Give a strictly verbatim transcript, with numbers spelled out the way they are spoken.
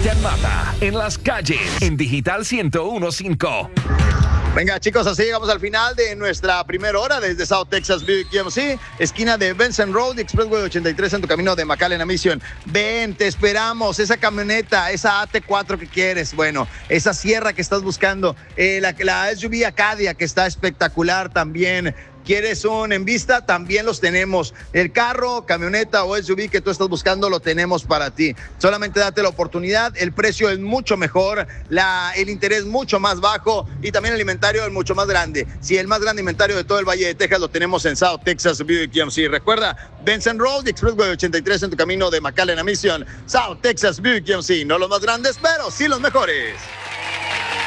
Cristian Mata en las calles en Digital ciento uno punto cinco. Venga, chicos, así llegamos al final de nuestra primera hora desde South Texas Buick G M C, esquina de Benson Road, Expressway ochenta y tres en tu camino de McAllen a Mission. Ven, te esperamos, esa camioneta, esa A T cuatro que quieres, bueno, esa Sierra que estás buscando, eh, la, la S U V Acadia que está espectacular también. ¿Quieres un en vista? También los tenemos. El carro, camioneta o S U V que tú estás buscando lo tenemos para ti. Solamente date la oportunidad. El precio es mucho mejor, la, el interés mucho más bajo y también el inventario es mucho más grande. Sí, el más grande inventario de todo el Valle de Texas lo tenemos en South Texas Buick G M C. Recuerda, Benson Road, Expressway ochenta y tres en tu camino de McAllen a Mission. South Texas Buick G M C. No los más grandes, pero sí los mejores.